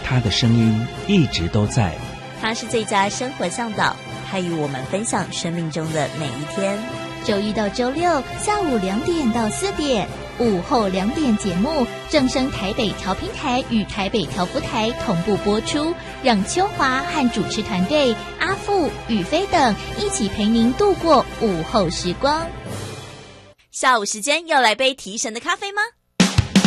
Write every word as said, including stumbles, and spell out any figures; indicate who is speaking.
Speaker 1: 他的声音一直都在。
Speaker 2: 他是最佳生活向导，他与我们分享生命中的每一天。
Speaker 3: 周一到周六下午两点到四点，午后两点节目正声台北调频台与台北调福台同步播出，让秋华和主持团队阿富、宇飞等一起陪您度过午后时光。
Speaker 2: 下午时间要来杯提神的咖啡吗？